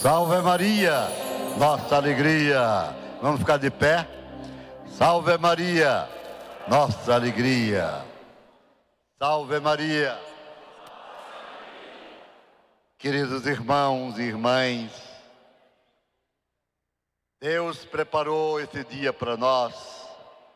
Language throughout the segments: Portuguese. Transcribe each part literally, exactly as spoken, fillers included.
Salve Maria, nossa alegria. Vamos ficar de pé? Salve Maria, nossa alegria. Salve Maria. Queridos irmãos e irmãs, Deus preparou esse dia para nós,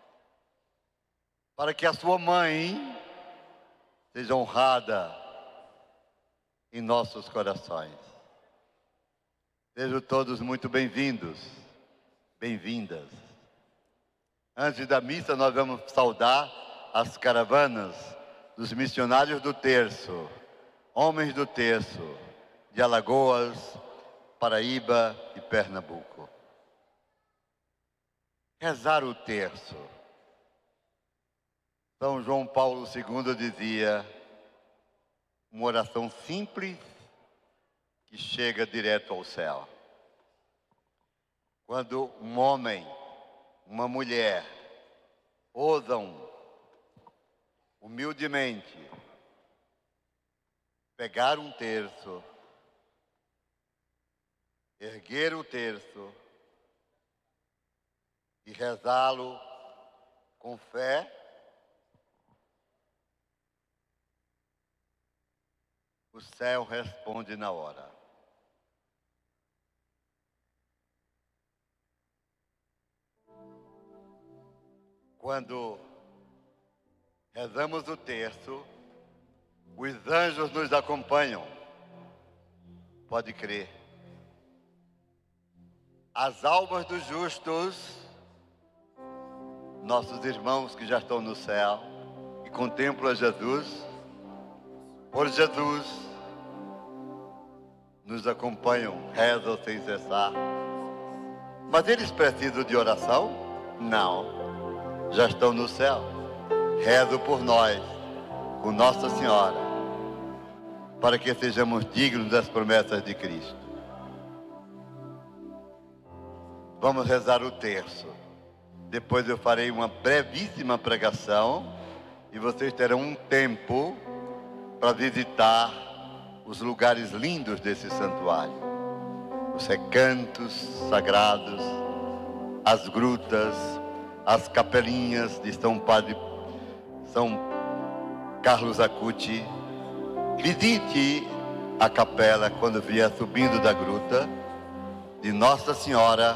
para que a sua mãe seja honrada em nossos corações. Sejam todos muito bem-vindos, bem-vindas. Antes da missa, nós vamos saudar as caravanas dos missionários do terço, homens do terço, de Alagoas, Paraíba e Pernambuco. Rezar o terço. São João Paulo segundo dizia, uma oração simples que chega direto ao céu. Quando um homem, uma mulher, ousam humildemente pegar um terço, erguer o terço e rezá-lo com fé, o céu responde na hora. Quando rezamos o terço, os anjos nos acompanham. Pode crer. As almas dos justos, nossos irmãos que já estão no céu e contemplam Jesus, por Jesus, nos acompanham, rezam sem cessar. Mas eles precisam de oração? Não. Já estão no céu. Rezo por nós, com Nossa Senhora, para que sejamos dignos das promessas de Cristo. Vamos rezar o terço. Depois eu farei uma brevíssima pregação e vocês terão um tempo para visitar os lugares lindos desse santuário. Os recantos sagrados, as grutas, as capelinhas de São Padre, São Carlos Acuti. Visite a capela quando vier subindo da gruta de Nossa Senhora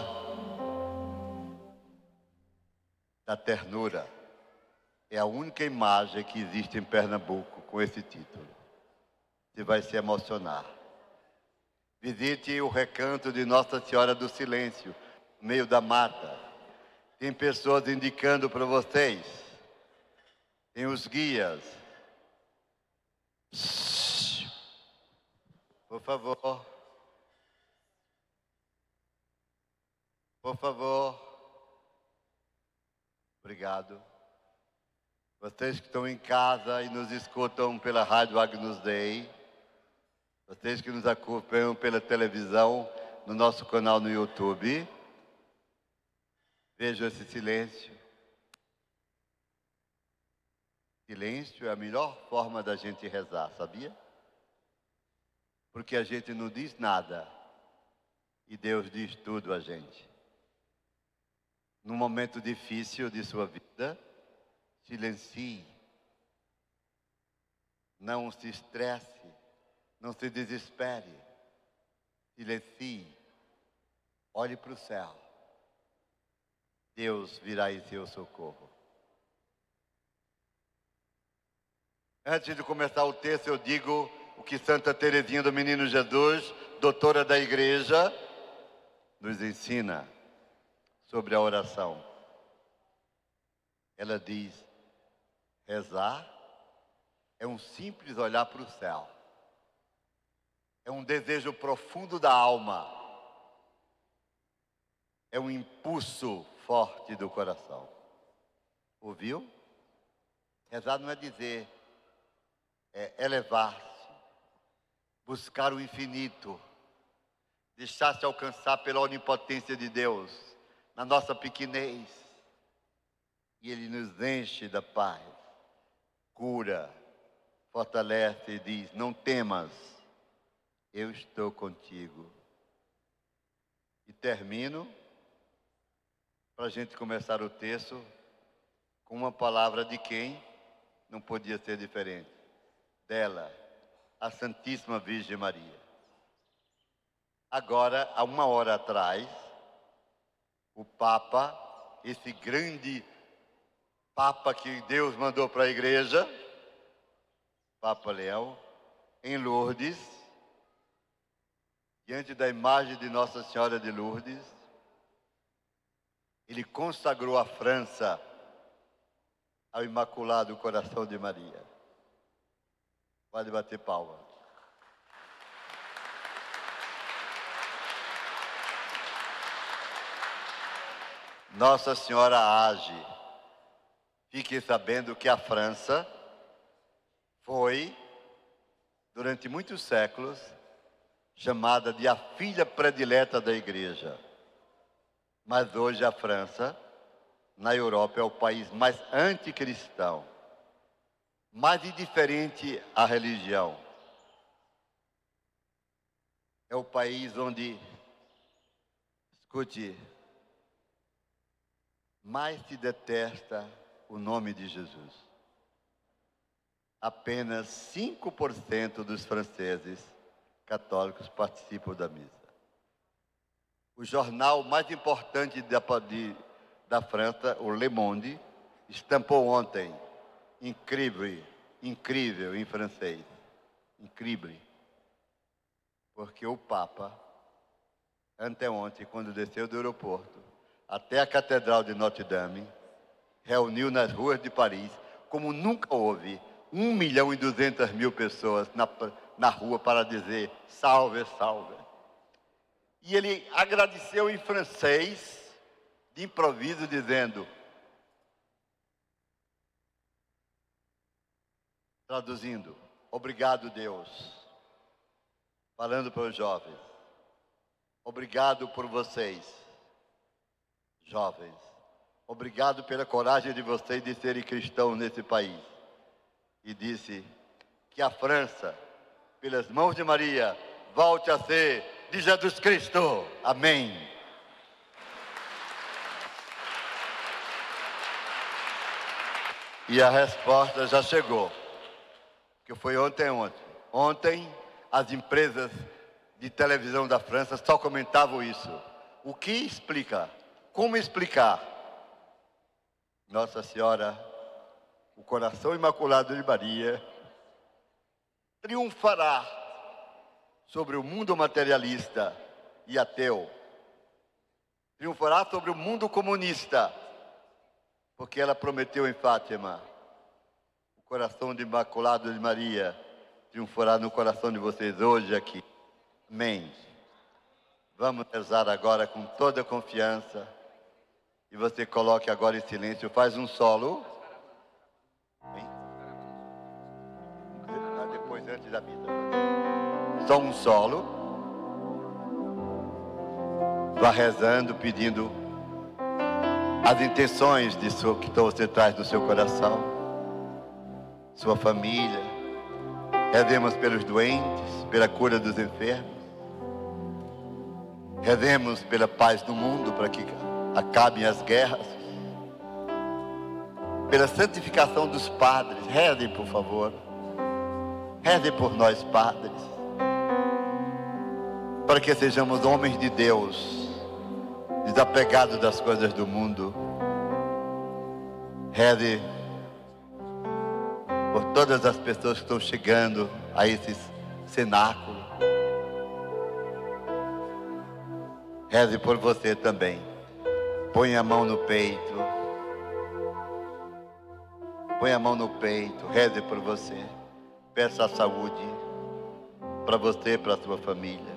da Ternura. É a única imagem que existe em Pernambuco com esse título. Você vai se emocionar. Visite o recanto de Nossa Senhora do Silêncio, no meio da mata. Tem pessoas indicando para vocês. Tem os guias. Por favor. Por favor. Obrigado. Vocês que estão em casa e nos escutam pela Rádio Agnus Dei. Vocês que nos acompanham pela televisão, no nosso canal no YouTube. Vejam esse silêncio. Silêncio é a melhor forma da gente rezar, sabia? Porque a gente não diz nada e Deus diz tudo a gente. Num momento difícil de sua vida, silencie. Não se estresse, não se desespere. Silencie. Olhe para o céu. Deus virá em seu socorro. Antes de começar o texto, eu digo o que Santa Teresinha do Menino Jesus, doutora da Igreja, nos ensina sobre a oração. Ela diz, rezar é um simples olhar para o céu. É um desejo profundo da alma. É um impulso forte do coração. Ouviu? Rezar não é dizer, é elevar-se, buscar o infinito, deixar-se alcançar pela onipotência de Deus, na nossa pequenez. E Ele nos enche da paz, cura, fortalece e diz, não temas, eu estou contigo. E termino, para a gente começar o texto, com uma palavra de quem não podia ser diferente. Dela, a Santíssima Virgem Maria. Agora, há uma hora atrás, o Papa, esse grande Papa que Deus mandou para a igreja, Papa Leão, em Lourdes, diante da imagem de Nossa Senhora de Lourdes, ele consagrou a França ao Imaculado Coração de Maria. Pode bater palma. Nossa Senhora age. Fiquem sabendo que a França foi, durante muitos séculos, chamada de a filha predileta da Igreja. Mas hoje a França, na Europa, é o país mais anticristão, mais indiferente à religião. É o país onde, escute, mais se detesta o nome de Jesus. Apenas cinco por cento dos franceses católicos participam da missa. O jornal mais importante da, de, da França, o Le Monde, estampou ontem, incrível, incrível em francês, incrível, porque o Papa, anteontem, quando desceu do aeroporto, até a Catedral de Notre-Dame, reuniu nas ruas de Paris, como nunca houve, um milhão e duzentas mil pessoas na, na rua para dizer salve, salve. E ele agradeceu em francês, de improviso, dizendo, traduzindo, obrigado, Deus, falando para os jovens, obrigado por vocês, jovens, obrigado pela coragem de vocês de serem cristãos nesse país. E disse que a França, pelas mãos de Maria, volte a ser de Jesus Cristo. Amém. E a resposta já chegou, que foi ontem, ontem. Ontem, as empresas de televisão da França só comentavam isso. O que explica? Como explicar? Nossa Senhora, o coração imaculado de Maria, triunfará sobre o mundo materialista e ateu. Triunfará sobre o mundo comunista, porque ela prometeu em Fátima, o coração de imaculado de Maria triunfará no coração de vocês hoje aqui. Amém. Vamos rezar agora com toda a confiança. E você coloque agora em silêncio, faz um solo. Hein? Depois, antes da missa. Só um solo. Vá rezando, pedindo as intenções de sua, que você traz do seu coração, sua família. Rezemos pelos doentes, pela cura dos enfermos. Rezemos pela paz do mundo, para que acabem as guerras. Pela santificação dos padres. Rezem, por favor. Rezem por nós, padres. Para que sejamos homens de Deus, desapegados das coisas do mundo. Reze por todas as pessoas que estão chegando a esse cenáculo. Reze por você também. Põe a mão no peito. Põe a mão no peito. Reze por você. Peça a saúde para você e para a sua família.